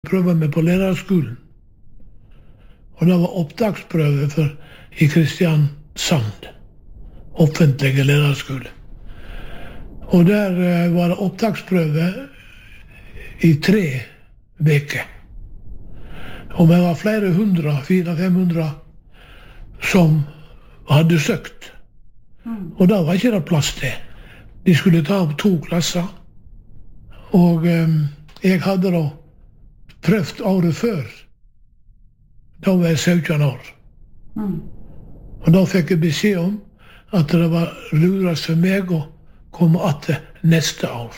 prøve meg på lærerskolen. Og det var opptaksprøve i Kristiansand, offentlige lærerskole. Og der var det opptaksprøve i 3 veker. Og vi var flere hundre, 400-500, som hadde søkt. Og da var ikke det plass til. De skulle ta opp 2 klasser. Og jeg hadde da prøvd året før. Da var jeg 17 år. Og da fikk jeg beskjed om at det var lurest for meg å komme atter neste år.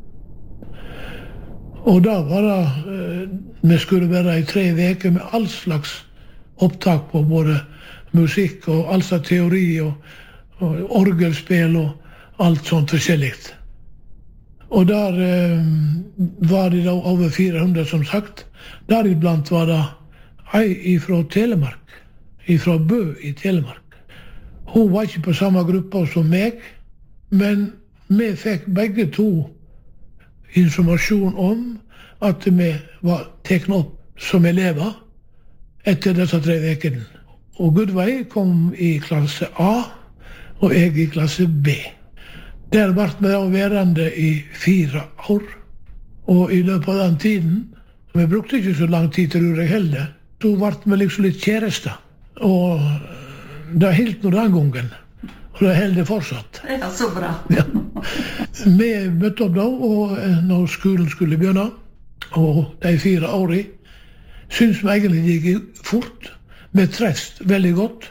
Og da var det, vi skulle være i 3 veker med all slags opptak på både musikk og all slags teori og orgelspill og alt sånt forskjelligt. Og der var det da over 400 som sagt. Deriblant var det ei fra Telemark, fra Bø i Telemark. Hun var ikke på samme gruppa som meg, men vi fikk begge to informasjon om at vi var teknet opp som elever etter disse 3 vekene. Og Gudveig kom i klasse A, og jeg i klasse B. Der ble vi da værende i 4 år. Og i løpet av den tiden, vi brukte ikke så lang tid til jeg heller, så ble vi liksom litt kjærester. Og det helt nå den gangen. Og det holder fortsatt. Ja, så bra. Ja. Vi møtte opp da, og når skolen skulle begynne, og de 4 årene, synes vi egentlig det gikk fort. Vi trefst veldig godt.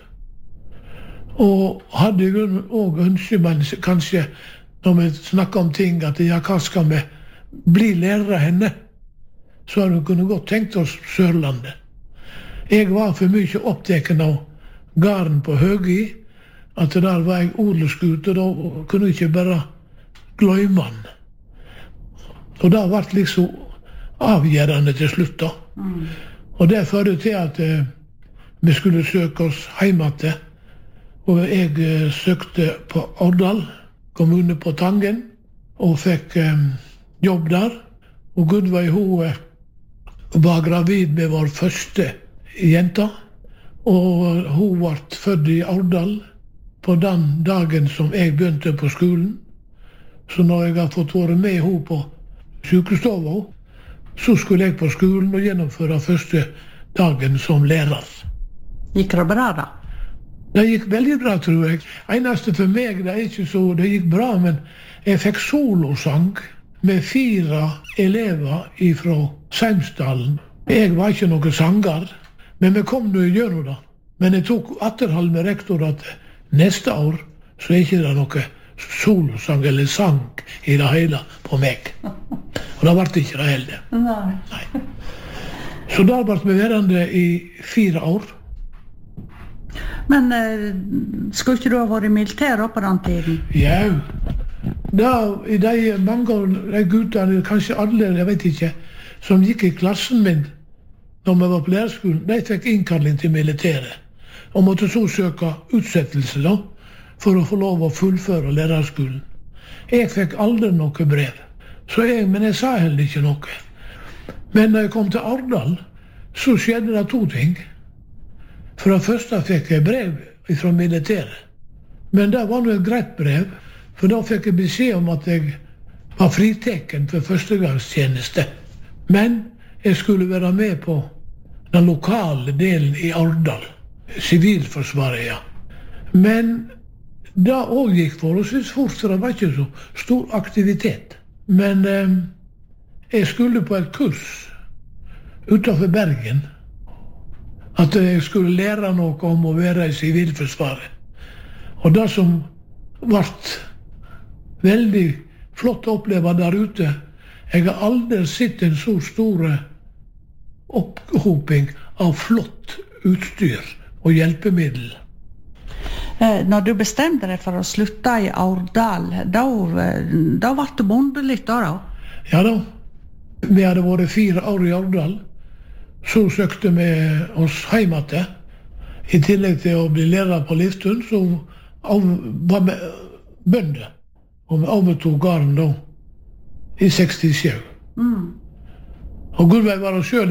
Og hadde også ønsket, men kanskje når vi snakker om ting, at ja, hva skal vi bli lærere henne? Så hadde vi kunne godt tenkt oss Sørlandet. Jeg var for mye opptatt av garden på Høgi, at der var jeg odelsgutt, og da kunne jeg ikke bare glemme han. Og det ble liksom avgjørende til slutt da. Og det førte til at vi skulle søke oss hjemme til, og jeg søkte på Årdal, kommune på Tangen, og fikk jobb der. Og Gudveig, hun var gravid med vår første jenta, og hun ble født i Årdal på den dagen som jeg begynte på skolen. Så når jeg har fått være med henne på sykestova, så skulle jeg på skolen og gjennomføre første dagen som lærer. Gikk det bra da? Det gikk veldig bra, tror jeg. Eneste for meg, det er ikke så, det gikk bra, men jeg fikk solosang med 4 elever fra Seimsdalen. Jeg var ikke noen sanger, men vi kom nå gjennom det. Men jeg tok atterhold med rektor at neste år så er ikke det noe solosang eller sang i det hele på meg. Og det ble ikke det heller. Nei. Så da ble vi værende i 4 år. Men skulle ikke du ha vært i militæret på den tiden? Ja, i de mange av de guttene, kanskje alle, jeg vet ikke, som gikk i klassen min når vi var på lærerskolen, de fikk innkalling til militæret. Og måtte så søke utsettelse da, for å få lov å fullføre lærerskolen. Jeg fikk aldri noe brev, men jeg sa heller ikke noe. Men når jeg kom til Årdal, så skjedde det 2 ting. For det første fikk jeg brev fra militæret. Men det var nå et greit brev, for da fikk jeg beskjed om at jeg var friteken for førstegangstjeneste. Men jeg skulle være med på den lokale delen i Årdal. Sivilforsvaret, ja. Men det også gikk forholdsvis fort, for det var ikke så stor aktivitet. Men jeg skulle på et kurs utenfor Bergen, at jeg skulle lære noe om å være i Sivilforsvaret. Og det som ble veldig flott å oppleve der ute, jeg har aldri sett en så stor opphoping av flott utstyr og hjelpemiddel. Når du bestemte deg for å slutte i Årdal, da ble det bonde litt da? Ja da. Vi hadde vært 4 år i Årdal. Så søkte vi oss hjemme til. I tillegg til å bli lærer på Liftun, så var vi bønder. Og vi overtog gården da, i 67. Og Gudveig var oss selv